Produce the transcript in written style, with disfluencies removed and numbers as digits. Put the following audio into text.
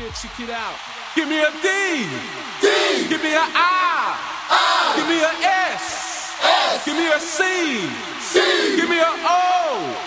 Check it out. Give me a D. D. Give me a I. I. Give me a S. S. Give me a C. C. Give me a O.